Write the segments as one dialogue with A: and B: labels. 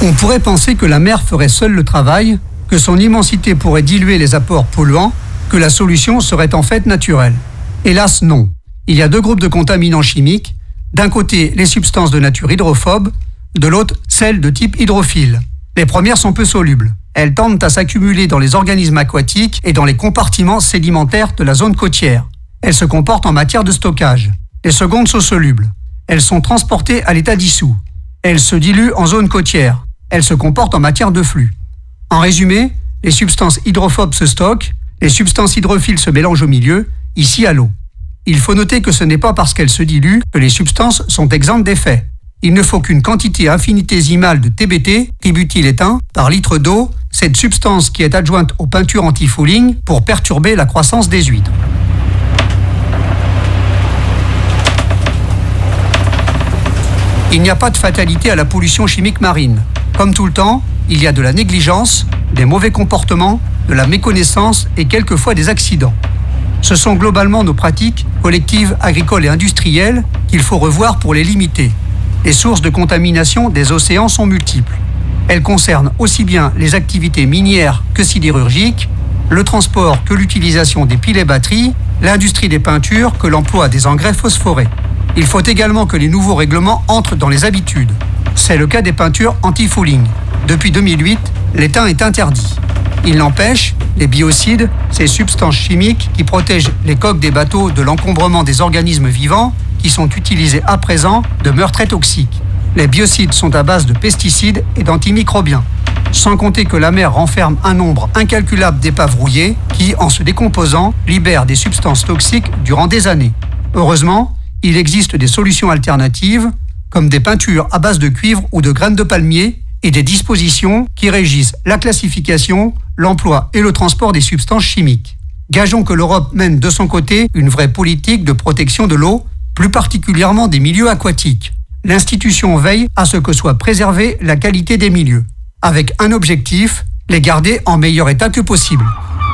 A: On pourrait penser que la mer ferait seule le travail, que son immensité pourrait diluer les apports polluants, que la solution serait en fait naturelle. Hélas, non. Il y a deux groupes de contaminants chimiques. D'un côté, les substances de nature hydrophobe, de l'autre, celles de type hydrophile. Les premières sont peu solubles. Elles tendent à s'accumuler dans les organismes aquatiques et dans les compartiments sédimentaires de la zone côtière. Elles se comportent en matière de stockage. Les secondes sont solubles. Elles sont transportées à l'état dissous. Elles se diluent en zone côtière. Elles se comportent en matière de flux. En résumé, les substances hydrophobes se stockent, les substances hydrophiles se mélangent au milieu, ici à l'eau. Il faut noter que ce n'est pas parce qu'elles se diluent que les substances sont exemptes d'effets. Il ne faut qu'une quantité infinitésimale de TBT, tributylétain, par litre d'eau, cette substance qui est adjointe aux peintures anti-fouling pour perturber la croissance des huîtres. Il n'y a pas de fatalité à la pollution chimique marine. Comme tout le temps, il y a de la négligence, des mauvais comportements, de la méconnaissance et quelquefois des accidents. Ce sont globalement nos pratiques collectives, agricoles et industrielles qu'il faut revoir pour les limiter. Les sources de contamination des océans sont multiples. Elles concernent aussi bien les activités minières que sidérurgiques, le transport que l'utilisation des piles et batteries, l'industrie des peintures que l'emploi des engrais phosphorés. Il faut également que les nouveaux règlements entrent dans les habitudes. C'est le cas des peintures anti-fouling. Depuis 2008, l'étain est interdit. Il n'empêche, les biocides, ces substances chimiques qui protègent les coques des bateaux de l'encombrement des organismes vivants qui sont utilisés à présent, demeurent très toxiques. Les biocides sont à base de pesticides et d'antimicrobiens. Sans compter que la mer renferme un nombre incalculable d'épaves rouillées qui, en se décomposant, libèrent des substances toxiques durant des années. Heureusement, il existe des solutions alternatives, comme des peintures à base de cuivre ou de graines de palmier, et des dispositions qui régissent la classification, l'emploi et le transport des substances chimiques. Gageons que l'Europe mène de son côté une vraie politique de protection de l'eau, plus particulièrement des milieux aquatiques. L'institution veille à ce que soit préservée la qualité des milieux, avec un objectif, les garder en meilleur état que possible.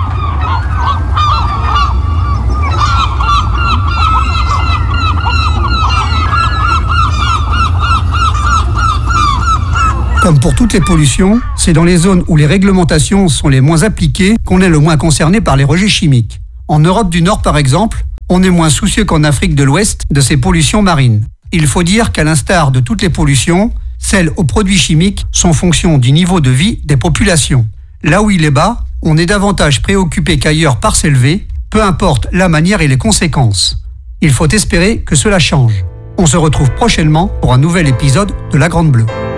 A: Comme pour toutes les pollutions, c'est dans les zones où les réglementations sont les moins appliquées qu'on est le moins concerné par les rejets chimiques. En Europe du Nord, par exemple, on est moins soucieux qu'en Afrique de l'Ouest de ces pollutions marines. Il faut dire qu'à l'instar de toutes les pollutions, celles aux produits chimiques sont fonction du niveau de vie des populations. Là où il est bas, on est davantage préoccupé qu'ailleurs par s'élever, peu importe la manière et les conséquences. Il faut espérer que cela change. On se retrouve prochainement pour un nouvel épisode de La Grande Bleue.